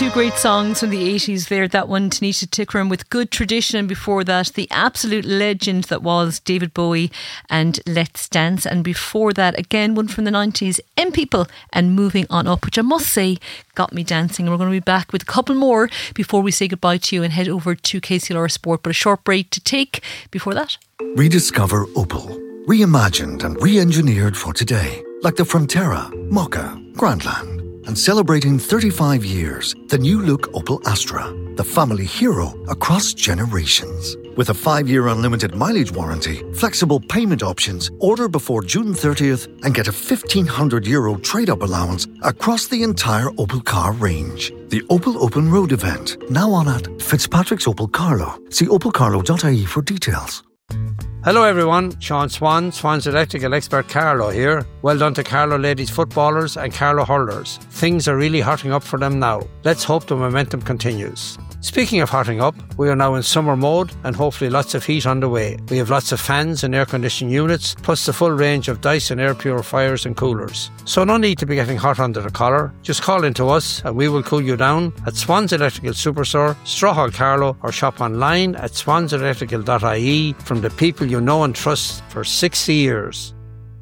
two great songs from the 80s there. That one, Tanisha Tikram with Good Tradition, and before that, the absolute legend that was David Bowie and Let's Dance. And before that, again, one from the 90s, M People and Moving On Up, which I must say got me dancing. We're going to be back with a couple more before we say goodbye to you and head over to KCLR Sport. But a short break to take before that. Rediscover Opel. Reimagined and re-engineered for today. Like the Frontera, Mokka, Grandland. And celebrating 35 years, the new look Opel Astra, the family hero across generations. With a 5-year unlimited mileage warranty, flexible payment options, order before June 30th and get a €1,500 trade-up allowance across the entire Opel car range. The Opel Open Road event, now on at Fitzpatrick's Opel Carlow. See opelcarlow.ie for details. Hello everyone, Sean Swan, Swan's electrical expert Carlow here. Well done to Carlow ladies footballers and Carlow hurlers. Things are really hotting up for them now. Let's hope the momentum continues. Speaking of hotting up, we are now in summer mode and hopefully lots of heat on the way. We have lots of fans and air conditioning units, plus the full range of Dyson air purifiers and coolers. So no need to be getting hot under the collar. Just call into us and we will cool you down at Swan's Electrical Superstore, Straw Hall Carlow, or shop online at swanselectrical.ie from the people you know and trust for 60 years.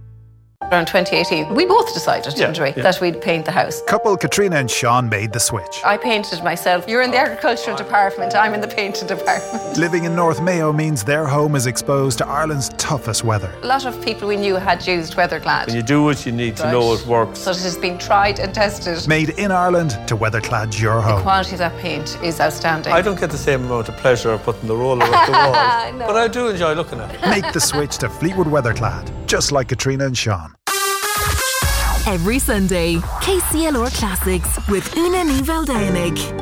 Around 2018, we both decided, didn't we, that we'd paint the house. Couple Katrina and Sean made the switch. I painted myself. You're in the agricultural department, I'm in the painting department. Living in North Mayo means their home is exposed to Ireland's toughest weather. A lot of people we knew had used Weatherclad. When you do it, you need to know it works. So it has been tried and tested. Made in Ireland to Weatherclad your home. The quality of that paint is outstanding. I don't get the same amount of pleasure putting the roller up the wall, No. but I do enjoy looking at it. Make the switch to Fleetwood Weatherclad, just like Katrina and Sean. Every Sunday, KCLR Classics with Una Ní Bhealdánaigh.